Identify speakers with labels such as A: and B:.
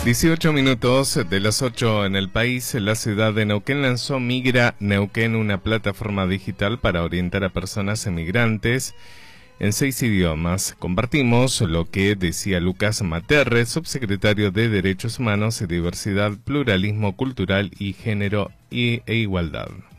A: 18 minutos de las 8 en el país. La ciudad de Neuquén lanzó Migra Neuquén, una plataforma digital para orientar a personas emigrantes en 6 idiomas. Compartimos lo que decía Lucas Materre, subsecretario de Derechos Humanos, Diversidad, Pluralismo Cultural y Género e Igualdad.